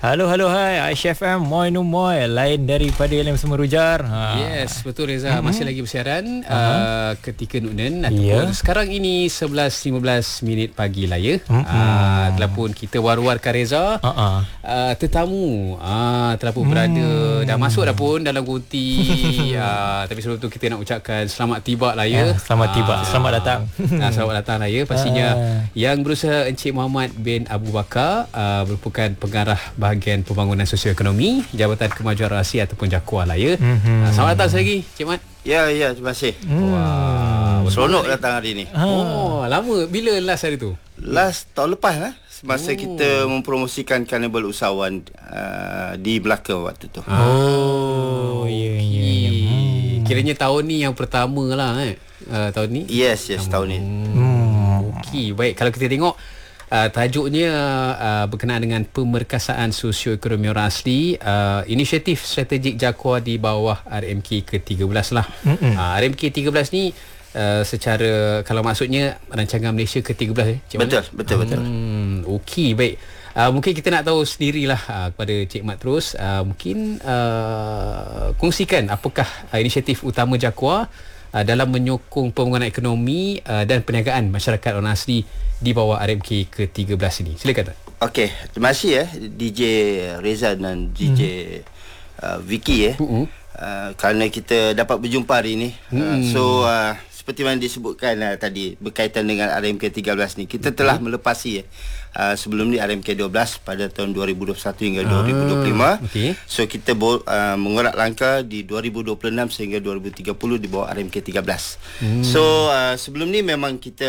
Halo, hai Aisyah FM, moi no moi, lain daripada yang semua rujar. Yes, betul Reza. Masih lagi bersiaran ketika Nunen ataupun sekarang ini 11:15 minit pagi lah ya. Telah pun kita war-warkan Reza. Tetamu telah pun berada, dah masuk dah pun dalam gunti. Tapi sebelum tu kita nak ucapkan selamat tiba lah ya. Selamat tiba, selamat datang. Selamat datang lah ya. Pastinya yang berusaha Encik Muhammad bin Abu Bakar merupakan pengarah bahagian pembangunan sosioekonomi Jabatan Kemajuan Rahasia ataupun JAKWA lah ya. Selamat datang sekali lagi Cik Mat. Ya, terima kasih. Wah, seronok datang hari ni. Lama. Bila last hari tu? Last tahun lepas semasa kita mempromosikan Karnival Usahawan di Melaka waktu tu. Ya. Kiranya tahun ni yang pertama lah tahun ni. Yes, tahun ni. Okey, baik. Kalau kita tengok tajuknya berkenaan dengan pemerkasaan sosioekonomi orang asli, inisiatif strategik JAKWA di bawah RMK ke-13 lah. RMK 13 ni secara, kalau maksudnya rancangan Malaysia ke-13 Cik Mat? Betul. Okey, baik. Mungkin kita nak tahu sendirilah kepada Cik Mat terus, mungkin kongsikan apakah inisiatif utama JAKWA dalam menyokong pembangunan ekonomi dan perniagaan masyarakat orang asli di bawah RMK ke-13 ini. Silakan. Okey, terima kasih DJ Reza dan DJ Vicky kerana kita dapat berjumpa hari ini. Seperti mana disebutkan tadi berkaitan dengan RMK 13 ni, kita telah melepasi sebelum ni RMK 12 pada tahun 2021 hingga 2025. So kita mengorak langkah di 2026 sehingga 2030 di bawah RMK 13. So sebelum ni memang kita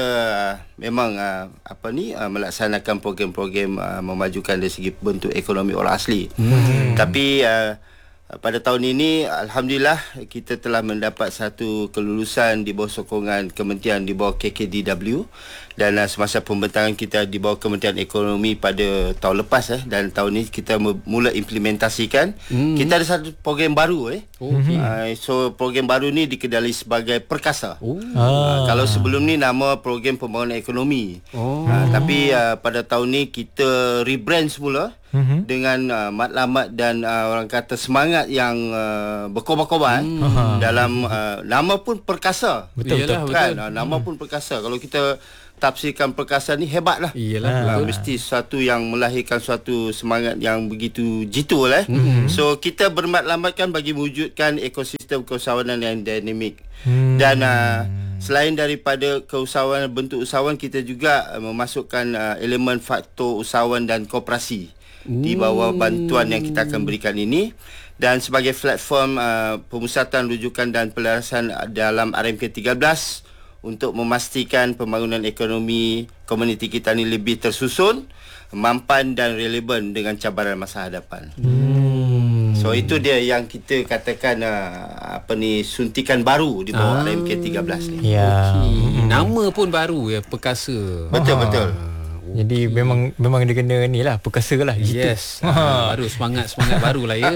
melaksanakan program-program memajukan dari segi bentuk ekonomi orang asli. Tapi pada tahun ini alhamdulillah kita telah mendapat satu kelulusan di bawah sokongan kementerian di bawah KKDW, dan semasa pembentangan kita di bawah Kementerian Ekonomi pada tahun lepas dan tahun ini kita mula implementasikan. Kita ada satu program baru so program baru ni dikenali sebagai Perkasa. Kalau sebelum ni nama program pembangunan ekonomi. Tapi pada tahun ni kita rebrand semula dengan matlamat dan orang kata semangat yang berkobar-kobar dalam nama pun Perkasa. Betul. Nama pun Perkasa. Kalau kita tafsirkan perkasa ni hebat lah. Mesti satu yang melahirkan suatu semangat yang begitu jitu So kita bermatlamatkan bagi mewujudkan ekosistem keusahawanan yang dinamik. Dan selain daripada keusahawanan, bentuk usahawan, kita juga memasukkan elemen faktor usahawan dan koperasi di bawah bantuan yang kita akan berikan ini. Dan sebagai platform pemusatan rujukan dan pelarasan dalam RMK 13 untuk memastikan pembangunan ekonomi komuniti kita ni lebih tersusun, mampan dan relevan dengan cabaran masa hadapan. So itu dia yang kita katakan suntikan baru di bawah RMK 13 ni. Nama pun baru ya, Perkasa. Betul. Jadi memang dia kena ni lah, perkasa lah gitu. Yes. Baru semangat baru lah ya.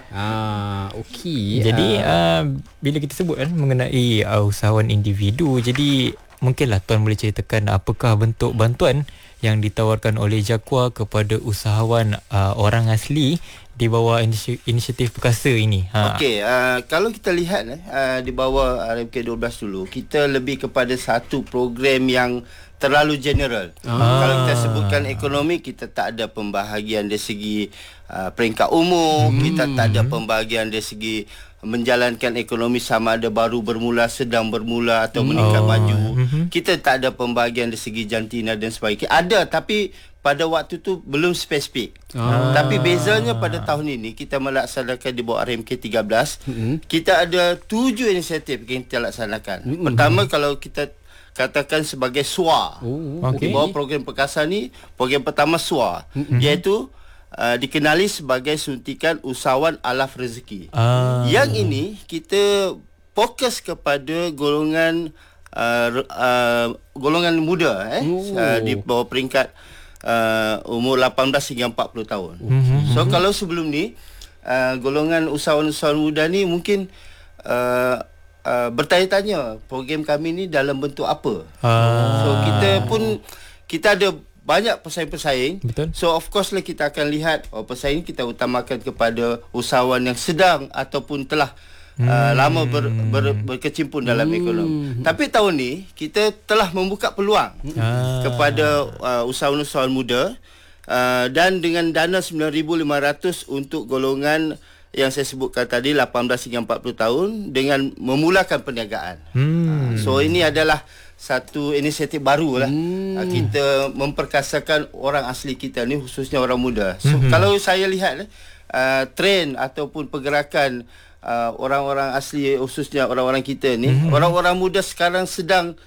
Okey. Jadi bila kita sebut mengenai usahawan individu, jadi mungkinlah Tuan boleh ceritakan apakah bentuk bantuan yang ditawarkan oleh JAKWA kepada usahawan orang asli di bawah inisiatif Perkasa ini. Okey, kalau kita lihat di bawah RMK 12 dulu, kita lebih kepada satu program yang terlalu general. Kalau kita sebutkan ekonomi, kita tak ada pembahagian dari segi peringkat umum, kita tak ada pembahagian dari segi menjalankan ekonomi sama ada baru bermula, sedang bermula atau meningkat maju. Kita tak ada pembahagian dari segi jantina dan sebagainya. Ada, tapi pada waktu tu belum spesifik. Tapi bezanya pada tahun ini kita melaksanakan di bawah RMK 13, kita ada 7 inisiatif yang kita laksanakan. Pertama, kalau kita katakan sebagai SWA. Di bawah program Perkasa ni, program pertama SWA, iaitu dikenali sebagai suntikan usahawan alaf rezeki. Yang ini kita fokus kepada golongan muda di bawah peringkat umur 18 hingga 40 tahun. So kalau sebelum ni golongan usahawan-usahawan muda ni mungkin bertanya-tanya program kami ni dalam bentuk apa. So kita ada banyak pesaing-pesaing. Betul. So of course lah kita akan lihat pesaing kita utamakan kepada usahawan yang sedang ataupun telah lama berkecimpung dalam ekonomi. Tapi tahun ni kita telah membuka peluang kepada usahawan-usahawan muda, dan dengan dana 9,500 untuk golongan yang saya sebutkan tadi 18 hingga 40 tahun dengan memulakan perniagaan. So ini adalah satu inisiatif baru lah. Kita memperkasakan orang asli kita ni, khususnya orang muda. So kalau saya lihat trend ataupun pergerakan orang-orang asli, khususnya orang-orang kita ni, orang-orang muda sekarang sedang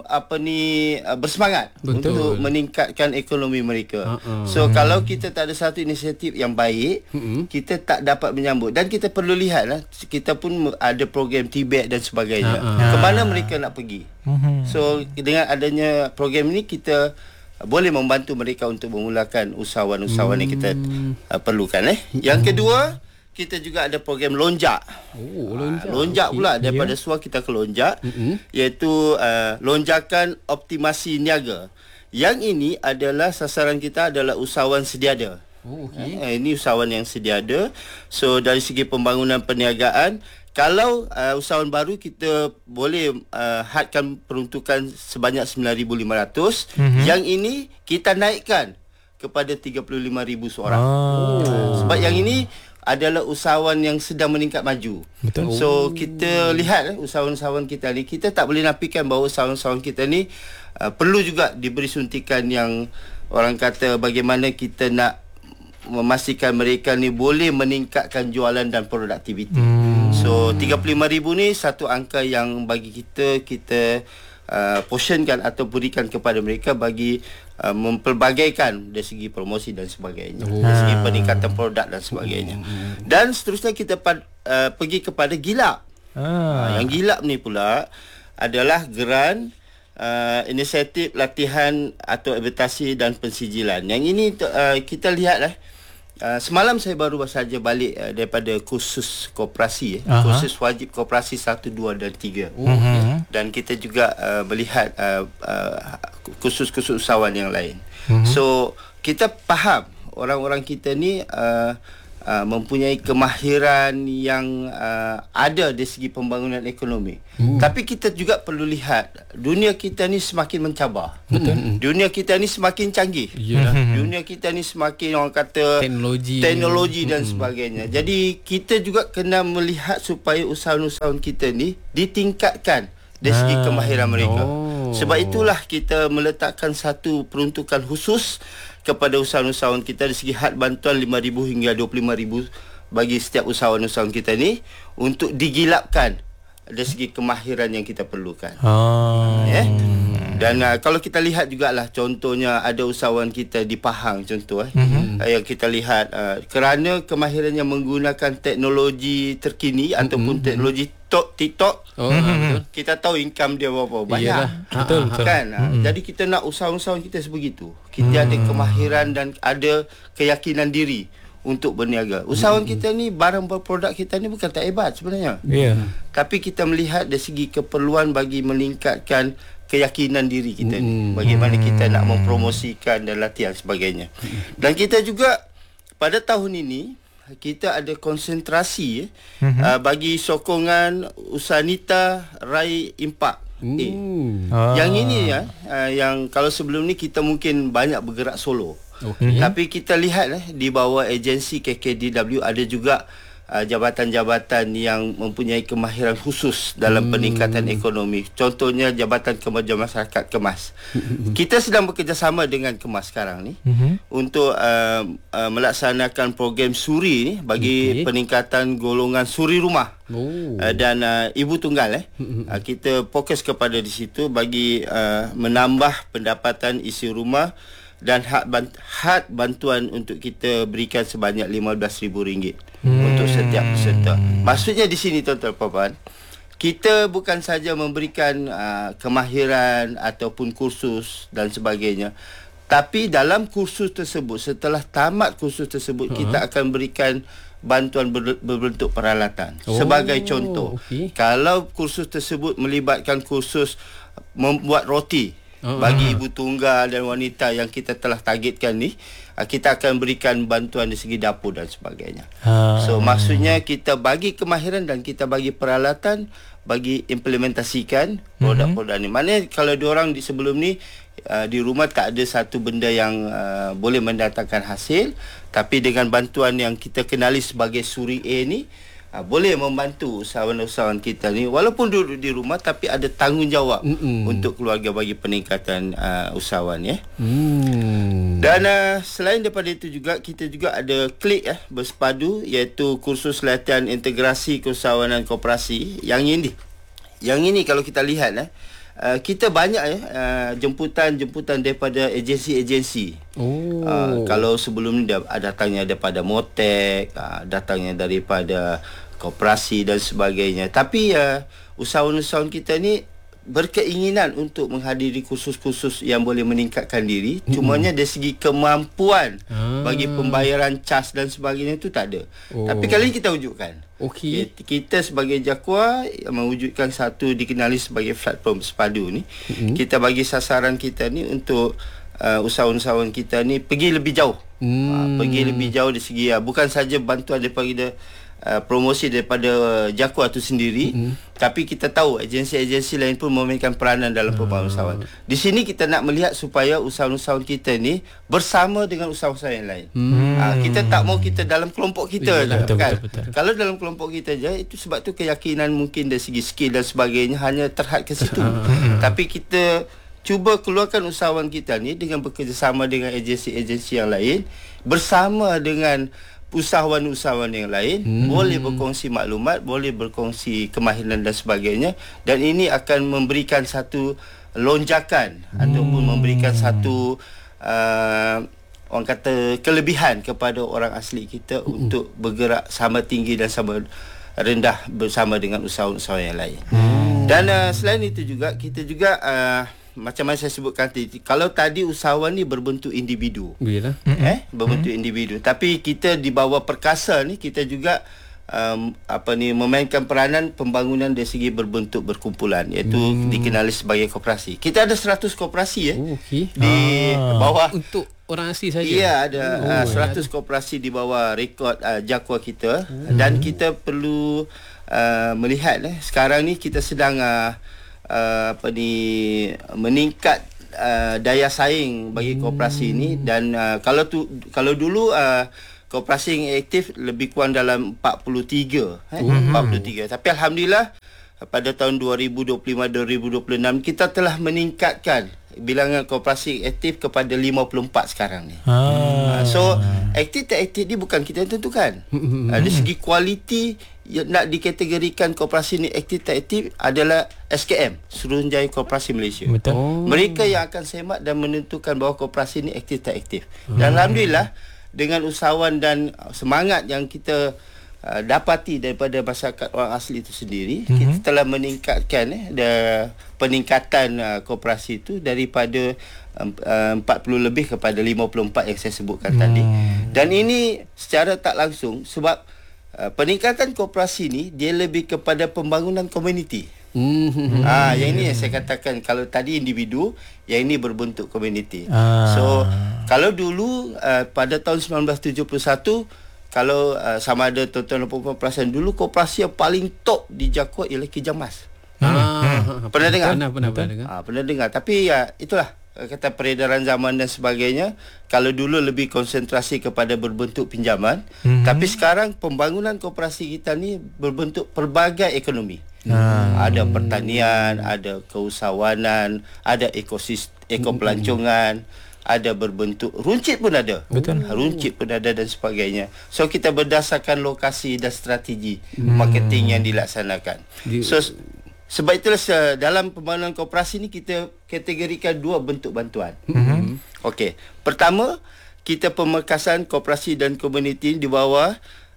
bersemangat untuk meningkatkan ekonomi mereka. So kalau kita tak ada satu inisiatif yang baik, kita tak dapat menyambut. Dan kita perlu lihat lah, kita pun ada program Tibet dan sebagainya. Ke mana mereka nak pergi? So dengan adanya program ini, kita boleh membantu mereka untuk memulakan usahawan-usahawan yang kita perlukan. Yang kedua, kita juga ada program lonjak. Lonjak pula daripada SUA kita ke lonjak, iaitu lonjakan optimasi niaga. Yang ini adalah sasaran kita adalah usahawan sediada. Ini usahawan yang sediada. So dari segi pembangunan perniagaan, kalau usahawan baru, kita boleh hadkan peruntukan sebanyak 9,500. Yang ini kita naikkan kepada 35,000 seorang. Sebab yang ini adalah usahawan yang sedang meningkat maju. Betul. So kita lihat usahawan-usahawan kita ni, kita tak boleh nafikan bahawa usahawan-usahawan kita ni perlu juga diberi suntikan yang orang kata bagaimana kita nak memastikan mereka ni boleh meningkatkan jualan dan produktiviti. So 35,000 ni satu angka yang bagi kita portionkan atau berikan kepada mereka bagi mempelbagaikan dari segi promosi dan sebagainya, dari segi peningkatan produk dan sebagainya. Dan seterusnya kita pergi kepada Gilap. Yang Gilap ni pula adalah geran inisiatif latihan atau advertasi dan pensijilan. Yang ini kita lihatlah, semalam saya baru saja balik daripada kursus koperasi, kursus wajib koperasi 1, 2 dan 3. Dan kita juga melihat kursus-kursus usahawan yang lain. So kita faham orang-orang kita ni mempunyai kemahiran yang ada dari segi pembangunan ekonomi. Tapi kita juga perlu lihat dunia kita ni semakin mencabar. Dunia kita ni semakin canggih. Dunia kita ni semakin, orang kata, teknologi dan sebagainya. Jadi kita juga kena melihat supaya usahawan-usahawan kita ni ditingkatkan dari segi kemahiran mereka. Sebab itulah kita meletakkan satu peruntukan khusus kepada usahawan-usahawan kita dari segi had bantuan 5,000 hingga 25,000 bagi setiap usahawan-usahawan kita ni untuk digilapkan dari segi kemahiran yang kita perlukan. Dan kalau kita lihat jugalah, contohnya ada usahawan kita di Pahang contoh yang kita lihat kerana kemahirannya menggunakan teknologi terkini ataupun teknologi TikTok, kita tahu income dia berapa banyak. Betul. Kan? Jadi kita nak usahawan-usahawan kita sebegitu. Kita ada kemahiran dan ada keyakinan diri untuk berniaga. Usahawan kita ni, barang berproduk kita ni bukan tak hebat sebenarnya. Tapi kita melihat dari segi keperluan bagi meningkatkan keyakinan diri kita ni. Bagaimana kita nak mempromosikan dan latihan sebagainya. Dan kita juga pada tahun ini kita ada konsentrasi bagi sokongan usaha Nita Rai Impak. Yang ini yang kalau sebelum ni kita mungkin banyak bergerak solo. Tapi kita lihat di bawah agensi KKDW ada juga jabatan-jabatan yang mempunyai kemahiran khusus dalam peningkatan ekonomi. Contohnya Jabatan Kemajuan Masyarakat KEMAS. Kita sedang bekerjasama dengan KEMAS sekarang ni untuk melaksanakan program suri ni bagi peningkatan golongan suri rumah dan ibu tunggal. Kita fokus kepada di situ bagi menambah pendapatan isi rumah, dan had bantuan untuk kita berikan sebanyak RM15,000 untuk setiap peserta. Maksudnya di sini tuan-tuan puan-puan, kita bukan saja memberikan kemahiran ataupun kursus dan sebagainya, tapi dalam kursus tersebut, setelah tamat kursus tersebut, kita akan berikan bantuan berbentuk peralatan. Sebagai contoh, kalau kursus tersebut melibatkan kursus membuat roti, bagi ibu tunggal dan wanita yang kita telah targetkan ni, kita akan berikan bantuan di segi dapur dan sebagainya. So maksudnya kita bagi kemahiran dan kita bagi peralatan bagi implementasikan produk-produk ni. Maknanya kalau diorang di sebelum ni di rumah tak ada satu benda yang boleh mendatangkan hasil, tapi dengan bantuan yang kita kenali sebagai Suri A ni, boleh membantu usahawan-usahawan kita ni walaupun duduk di rumah tapi ada tanggungjawab untuk keluarga bagi peningkatan usahawan ya. Dan selain daripada itu juga kita juga ada klik bersepadu, iaitu kursus latihan integrasi keusahawanan koperasi. Yang ini kalau kita lihat kita banyak jemputan daripada agensi-agensi. Kalau sebelum ni datangnya daripada Motek, datangnya daripada koperasi dan sebagainya. Tapi usahawan-usahawan kita ni berkeinginan untuk menghadiri kursus-kursus yang boleh meningkatkan diri. Cumanya dari segi kemampuan bagi pembayaran cas dan sebagainya itu tak ada. Tapi kali ini kita wujudkan. Kita sebagai Jakua mewujudkan satu dikenali sebagai platform sepadu ni. Kita bagi sasaran kita ni untuk usahawan-usahawan kita ni pergi lebih jauh. Pergi lebih jauh dari segi bukan saja bantuan daripada promosi daripada Jakua itu sendiri, tapi kita tahu agensi-agensi lain pun memainkan peranan dalam pembangunan usahawan. Di sini kita nak melihat supaya usahawan-usahawan kita ni bersama dengan usahawan yang lain. Kita tak mau kita dalam kelompok kita je, kan? Betul. Kalau dalam kelompok kita je, itu sebab tu keyakinan mungkin dari segi skill dan sebagainya hanya terhad ke situ. Tapi kita cuba keluarkan usahawan kita ni dengan bekerjasama dengan agensi-agensi yang lain, bersama dengan usahawan-usahawan yang lain, boleh berkongsi maklumat, boleh berkongsi kemahiran dan sebagainya, dan ini akan memberikan satu lonjakan ataupun memberikan satu orang kata kelebihan kepada orang asli kita untuk bergerak sama tinggi dan sama rendah bersama dengan usahawan-usahawan yang lain. Dan selain itu juga kita juga macam mana saya sebutkan tadi, kalau tadi usahawan ni berbentuk individu, berbentuk individu, tapi kita di bawah Perkasa ni kita juga memainkan peranan pembangunan dari segi berbentuk berkumpulan, iaitu dikenali sebagai koperasi. Kita ada 100 koperasi di bawah untuk orang asli saja. Ya, ada 100 koperasi di bawah rekod Jakua kita. Dan kita perlu melihat sekarang ni kita sedang meningkat daya saing bagi koperasi ini. Dan kalau dulu koperasi yang aktif lebih kurang dalam 43 43, tapi alhamdulillah pada tahun 2025-2026 kita telah meningkatkan bilangan koperasi aktif kepada 54 sekarang ni. So aktif tak aktif ni bukan kita yang tentukan. Dari segi kualiti yang nak dikategorikan koperasi ni aktif tak aktif adalah SKM, Suruhanjaya Koperasi Malaysia. Mereka yang akan semak dan menentukan bahawa koperasi ni aktif tak aktif. Dan alhamdulillah dengan usahawan dan semangat yang kita dapati daripada masyarakat orang asli itu sendiri, kita telah meningkatkan peningkatan koperasi itu daripada 40 lebih kepada 54 yang saya sebutkan tadi. Dan ini secara tak langsung sebab peningkatan koperasi ni dia lebih kepada pembangunan komuniti. Yang ini yang saya katakan, kalau tadi individu, yang ini berbentuk komuniti. So kalau dulu pada tahun 1971, kalau sama ada tuan-tuan 80% dulu, koperasi yang paling top di Jakua ialah Kijamas. Pernah dengar? Pernah dengar. Tapi itulah kata peredaran zaman dan sebagainya. Kalau dulu lebih konsentrasi kepada berbentuk pinjaman, tapi sekarang pembangunan koperasi kita ni berbentuk pelbagai ekonomi. Ada pertanian, ada keusahawanan, ada ekopelancongan, ada berbentuk runcit pun ada. Runcit pun ada dan sebagainya. So kita berdasarkan lokasi dan strategi marketing yang dilaksanakan. So sebab itulah dalam pembangunan koperasi ni kita kategorikan dua bentuk bantuan. Okey. Pertama, kita pemekasan koperasi dan komuniti di bawah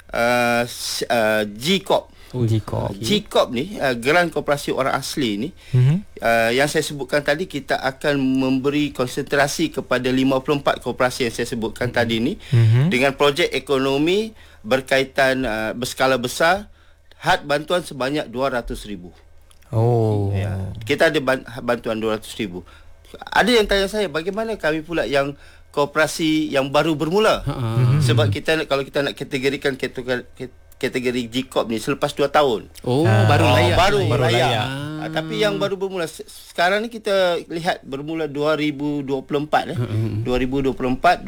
G-Corp. G-Corp ni, Geran Koperasi Orang Asli ni, yang saya sebutkan tadi, kita akan memberi konsentrasi kepada 54 koperasi yang saya sebutkan tadi ni, dengan projek ekonomi berkaitan berskala besar, had bantuan sebanyak 200,000. Kita ada bantuan 200,000. ada yang tanya saya, bagaimana kami pula yang koperasi yang baru bermula? Sebab kalau kita nak kategorikan kategori G-Corp ni selepas 2 tahun. Baru layak. Baru layak. Tapi yang baru bermula sekarang ni kita lihat bermula 2024 2024,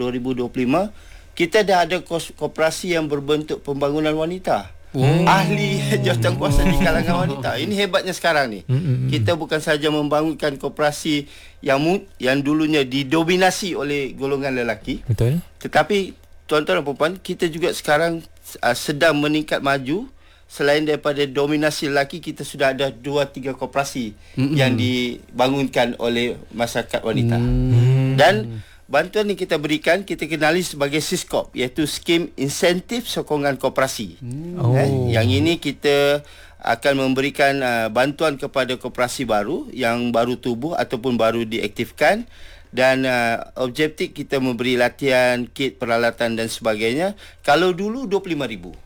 2025 kita dah ada koperasi yang berbentuk pembangunan wanita. Ahli jawatan kuasa di kalangan wanita. Ini hebatnya sekarang ni. Kita bukan saja membangunkan koperasi yang dulunya didominasi oleh golongan lelaki. Betul. Tetapi tuan-tuan dan puan, kita juga sekarang sedang meningkat maju. Selain daripada dominasi lelaki, kita sudah ada 2-3 koperasi yang dibangunkan oleh masyarakat wanita. Dan bantuan yang kita berikan, kita kenali sebagai SISKOP, iaitu Skim Insentif Sokongan Koperasi. Yang ini kita akan memberikan bantuan kepada koperasi baru yang baru tubuh ataupun baru diaktifkan. Dan objektif kita memberi latihan, kit, peralatan dan sebagainya. Kalau dulu RM25,000.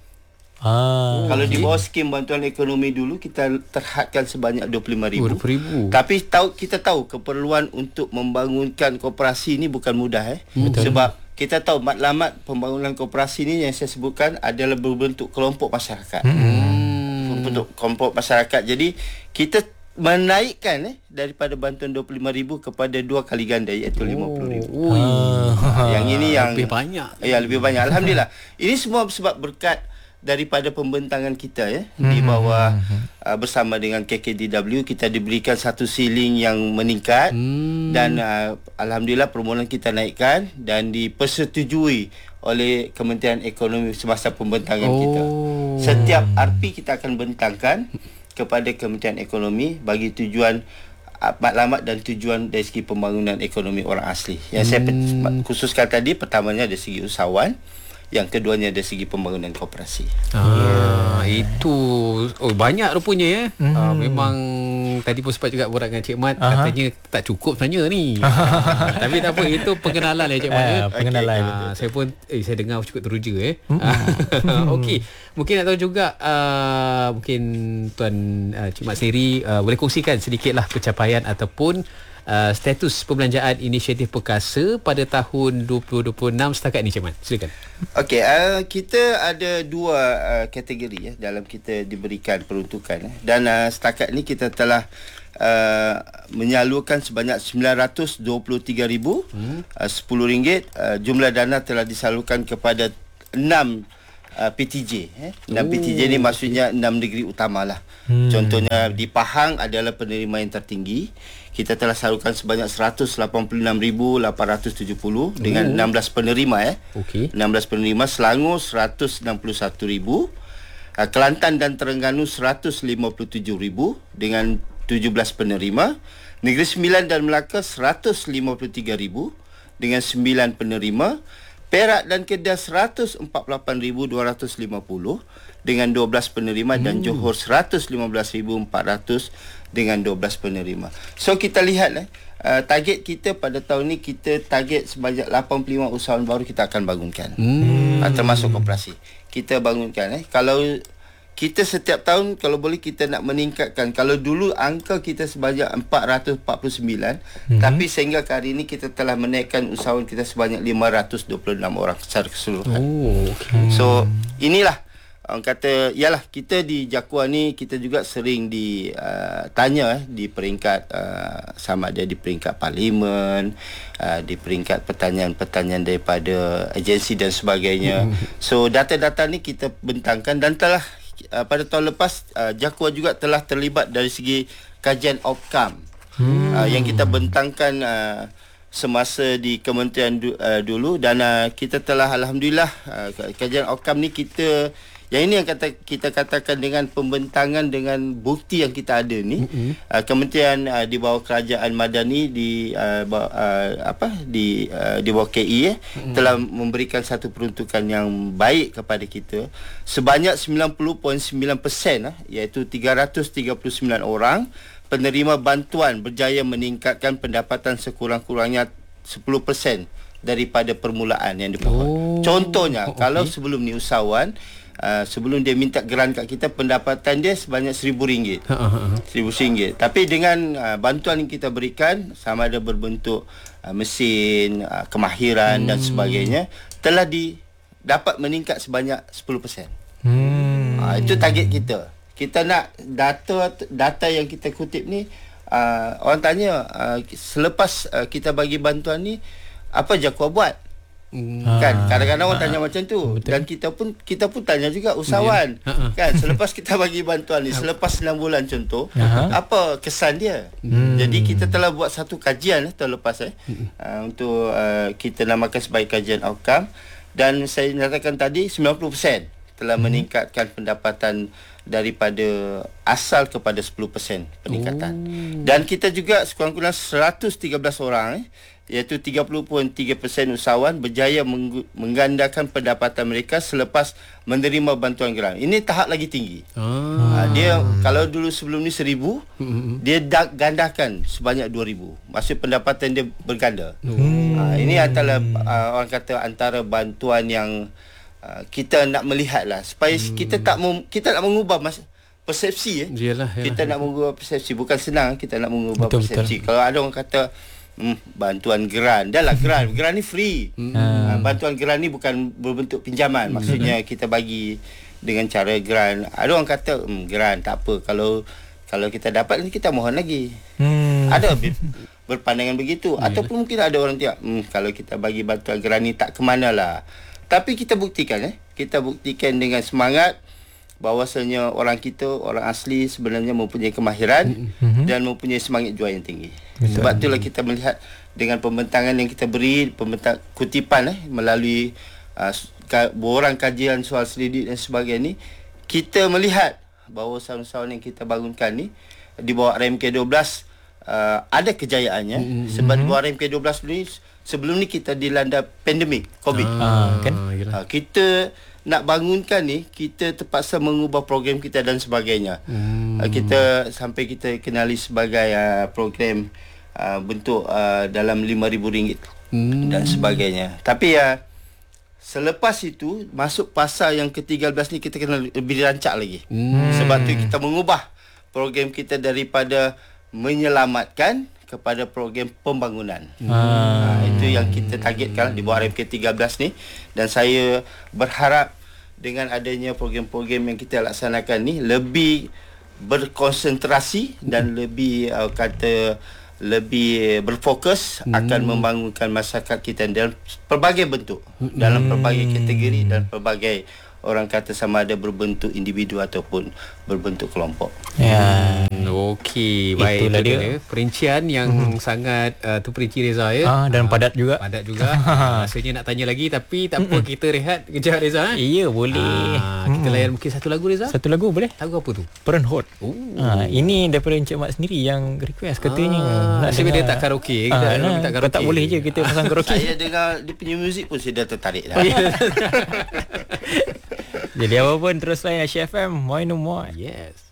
Kalau di bawah skim bantuan ekonomi dulu kita terhadkan sebanyak RM25,000. Tapi kita tahu keperluan untuk membangunkan koperasi ini bukan mudah sebab kita tahu matlamat pembangunan koperasi ini yang saya sebutkan adalah berbentuk kelompok masyarakat. Bentuk kelompok masyarakat. Jadi kita menaikkan daripada bantuan RM25,000 kepada 2 kali ganda, iaitu RM50,000. Yang ini yang lebih banyak. Ya, lebih banyak. Alhamdulillah. Ini semua sebab berkat daripada pembentangan kita di bawah bersama dengan KKDW, kita diberikan satu ceiling yang meningkat dan alhamdulillah permohonan kita naikkan dan dipersetujui oleh Kementerian Ekonomi semasa pembentangan kita. Setiap RP kita akan bentangkan kepada Kementerian Ekonomi bagi tujuan matlamat dan tujuan dari segi pembangunan ekonomi orang asli. Yang saya khususkan tadi, pertamanya dari segi usahawan, yang keduanya dari segi pembangunan koperasi. Itu banyak rupanya memang tadi pun sempat juga borak dengan Cik Mat, katanya tak cukup sebenarnya ni. Tapi tak apa, itu pengenalan Cik Mat. Pengenalan. Saya pun saya dengar cukup teruja Okey, mungkin nak tahu juga mungkin Tuan Cik Mat sendiri boleh kongsikan sedikitlah pencapaian ataupun status perbelanjaan inisiatif perkasa pada tahun 2026 setakat ni, Cik Man. Silakan. Okey, kita ada 2 kategori dalam kita diberikan peruntukan dan setakat ni kita telah menyalurkan sebanyak RM923,010. Jumlah dana telah disalurkan kepada 6 PTJ. 6 PTJ ni maksudnya 6 negeri utamalah. Contohnya di Pahang adalah penerima yang tertinggi. Kita telah salurkan sebanyak 186,870 dengan 16 penerima 16 penerima. Selangor 161,000. Kelantan dan Terengganu 157,000 dengan 17 penerima. Negeri Sembilan dan Melaka 153,000 dengan 9 penerima. Perak dan Kedah 148,250 dengan 12 penerima dan Johor 115,400 dengan 12 penerima. So kita lihat target kita pada tahun ni, kita target sebanyak 85 usahawan baru kita akan bangunkan. Termasuk koperasi. Kita bangunkan kalau kita setiap tahun kalau boleh kita nak meningkatkan. Kalau dulu angka kita sebanyak 449, tapi sehingga ke hari ini kita telah menaikkan usahawan kita sebanyak 526 orang secara keseluruhan. So inilah orang kata, yalah, kita di Jakua ni kita juga sering ditanya di peringkat sama ada di peringkat parlimen, di peringkat pertanyaan-pertanyaan daripada agensi dan sebagainya. So data-data ni kita bentangkan dan telah pada tahun lepas Jakua juga telah terlibat dari segi kajian outcome yang kita bentangkan semasa di kementerian dulu dan kita telah alhamdulillah kajian outcome ni kita yang ini yang kita katakan dengan pembentangan dengan bukti yang kita ada ni, kementerian di bawah kerajaan madani di bawah KI telah memberikan satu peruntukan yang baik kepada kita sebanyak 90.9%, iaitu 339 orang penerima bantuan berjaya meningkatkan pendapatan sekurang-kurangnya 10% daripada permulaan yang dipohon. Contohnya, kalau sebelum ni usahawan sebelum dia minta geran kat kita, pendapatan dia sebanyak RM1,000. RM1,000. Tapi dengan bantuan yang kita berikan, sama ada berbentuk mesin, kemahiran dan sebagainya, telah dapat meningkat sebanyak 10%. Itu target kita. Kita nak data yang kita kutip ni, orang tanya selepas kita bagi bantuan ni, apa Jakua buat? Kan kadang-kadang orang tanya macam tu. Betul. Dan kita pun tanya juga usahawan, kan, selepas kita bagi bantuan ni, selepas 9 bulan contoh, apa kesan dia. Jadi kita telah buat satu kajian tahun lepas untuk kita namakan sebagai kajian outcome, dan saya nyatakan tadi 90% telah meningkatkan pendapatan daripada asal kepada 10% peningkatan. Dan kita juga sekurang-kurang 113 orang iaitu 30.3% usahawan berjaya menggandakan pendapatan mereka selepas menerima bantuan geran. Ini tahap lagi tinggi. Dia kalau dulu sebelum ni 1,000, dia gandakan sebanyak 2,000. Maksud pendapatan dia berganda. Ini adalah orang kata antara bantuan yang kita nak melihat lah, supaya kita nak mengubah persepsi. Yalah. Kita nak mengubah persepsi. Bukan senang kita nak mengubah persepsi. Kalau ada orang kata bantuan geran, dah lah geran ni free. Bantuan geran ni bukan berbentuk pinjaman. Maksudnya kita bagi dengan cara geran. Ada orang kata geran tak apa, kalau kita dapat nanti kita mohon lagi. Ada berpandangan begitu. Ataupun mungkin ada orang tiap kalau kita bagi bantuan geran ni tak ke mana lah. Tapi kita buktikan dengan semangat bahawasanya orang asli sebenarnya mempunyai kemahiran dan mempunyai semangat jual yang tinggi. Sebab itulah kita melihat dengan pembentangan yang kita beri, kutipan melalui borang kajian soal selidik dan sebagainya ni, kita melihat bahawa usahawan yang kita bangunkan ni di bawah RMK 12 ada kejayaannya. Sebab di bawah RMK 12 ni, sebelum ni kita dilanda pandemik COVID. Kita nak bangunkan ni, kita terpaksa mengubah program kita dan sebagainya. Kita kenali sebagai program bentuk dalam RM5,000 dan sebagainya. Tapi selepas itu masuk fasa yang ke-13 ni, kita kena lebih rancak lagi. Sebab tu kita mengubah program kita daripada menyelamatkan kepada program pembangunan. Itu yang kita targetkan di bawah RMK 13 ni. Dan saya berharap dengan adanya program-program yang kita laksanakan ni lebih berkonsentrasi dan lebih lebih berfokus akan membangunkan masyarakat kita dalam pelbagai bentuk, dalam pelbagai kategori dan pelbagai orang kata sama ada berbentuk individu ataupun berbentuk kelompok. Okey, baik. Itulah dia perincian yang sangat terperinci Reza dan padat juga. Rasanya nak tanya lagi, tapi tak apa, kita rehat kejap Reza. Ya, boleh. Kita layan mungkin satu lagu Reza. Satu lagu boleh? Lagu apa tu? Perenhot. Ini daripada Encik Mat sendiri yang request katanya. Nasib dia tak karaoke. Kita minta karaoke. Tak boleh je kita pasang karaoke. Saya dengar dia punya muzik pun saya dah tertarik dah. Jadi apa pun terus layan Asyik FM. Moi no more. Yes.